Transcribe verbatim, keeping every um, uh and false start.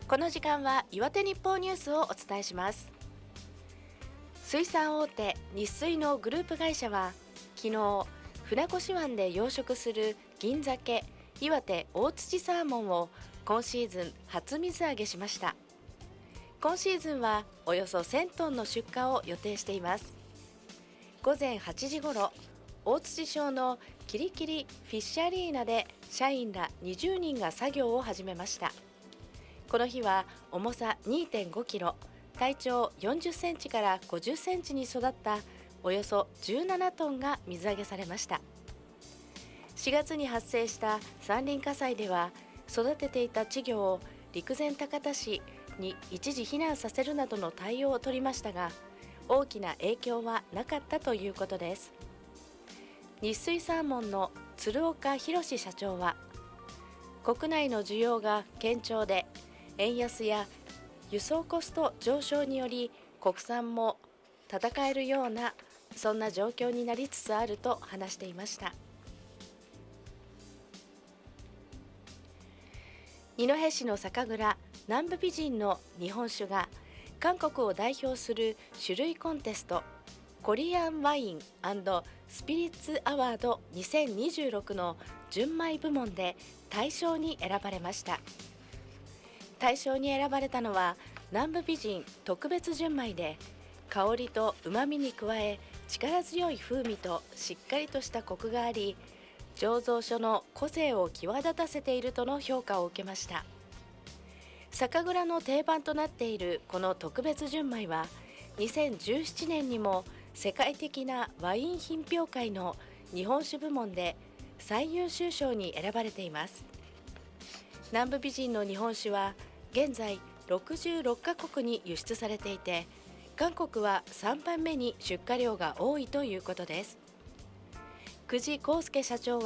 この時間は岩手日報ニュースをお伝えします。水産大手日水のグループ会社は昨日、船越湾で養殖する銀鮭岩手大槌サーモンを今シーズン初水揚げしました。今シーズンはおよそせんトンの出荷を予定しています。午前はちじごろ、大槌町のキリキリフィッシャリーナで社員らにじゅうにんが作業を始めました。この日は重さ にてんごキロ、体長よんじゅっセンチからごじゅっセンチに育ったおよそじゅうななトンが水揚げされました。しがつに発生した山林火災では、育てていた稚魚を陸前高田市に一時避難させるなどの対応を取りましたが、大きな影響はなかったということです。日水サーモンの鶴岡弘社長は、国内の需要が堅調で、円安や輸送コスト上昇により国産も戦えるようなそんな状況になりつつあると話していました。二戸市の酒蔵南部美人の日本酒が韓国を代表する種類コンテストコリアンワイン&スピリッツアワードにせんにじゅうろくの純米部門で大賞に選ばれました。大賞に選ばれたのは南部美人特別純米で、香りとうまみに加え力強い風味としっかりとしたコクがあり、醸造所の個性を際立たせているとの評価を受けました。酒蔵の定番となっているこの特別純米はにせんじゅうななねんにも世界的なワイン品評会の日本酒部門で最優秀賞に選ばれています。南部美人の日本酒は現在ろくじゅうろっカ国に輸出されていて、韓国はさんばんめに出荷量が多いということです。久慈康介社長